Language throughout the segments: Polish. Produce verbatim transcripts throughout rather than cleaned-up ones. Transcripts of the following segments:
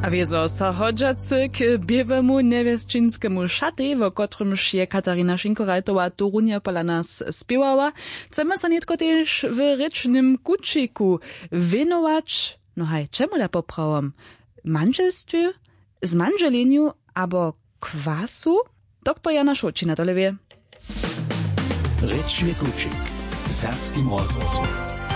A wiezo so hodžacy k biewemu niewieścińskemu szaty, wo kotrymż je Katarina Šinkorajtowa Torunia pola nas spiewała, chcemy sa nietko też w rycznym kuciku winować, no haj, czemu da poprawom? Manželstwie, zmanželeniu, abo kwasu? Doktor Jana Šulčina to wie. Ryczny kucik z serbskim rozgłosom.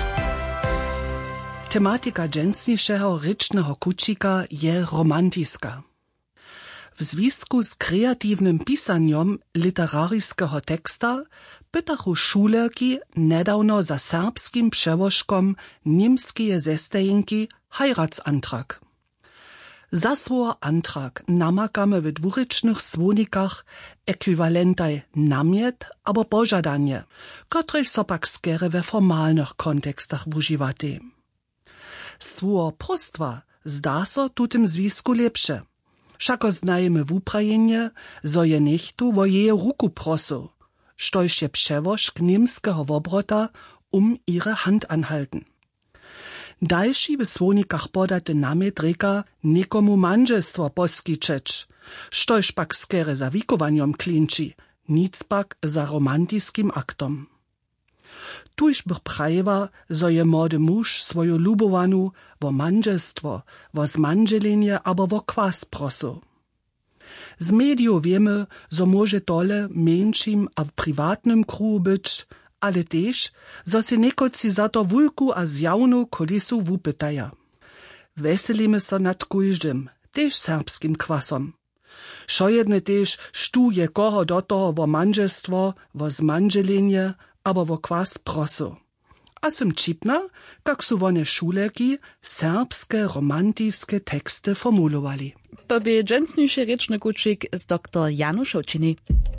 Tematika dżęsniejszego rycznego kucika je romantiska. W związku z kreatywnym pisaniem literaryjskiego teksta pytachu szulerki nedawno za serbskim przełożkom niemskie zestejinki Heiratsantrag. Za swój antrag namakamy w dwurycznych słonikach ekwiwalentaj namiet albo pożadanie, których so pak skiery we formalnych kontekstach używaty. Swoje prostwa zda so tutym związku lepsze. Wszako znajemy w Ukrainie, zo je niechtu wo jeje ruku prosu, štož je przewożk niemskiego wobrota um ihre Hand anhalten. Dalszy w słonikach podaty namiet reka nikomu manželstwo poskičeć, štož pak skere za wikowaniem klinči, nic pak za romantiskim aktom. Tuż bych prajewa, zo je młody muž swoju lubowanu wo manželstwo, wo zmanželenie abo wo kwas prosu. Z mediów wiemy, zo może tole mniejszym a w prywatnym kruhu być, ale też, zo se nekoci za to wulku a zjawną kulisu wupytaja. Weselimy so nad kujżdym, też serbskim kwasom. Šo jedne też štuje koho do toho wo manželstwo, wo zmanželenie, abo wo kwas prosu. A sym čipna, kak su wone šulerki serbske romantiske teksty formulowali. To by dżęsniejszy ryczny kucik z doktor Janu Šulčiny.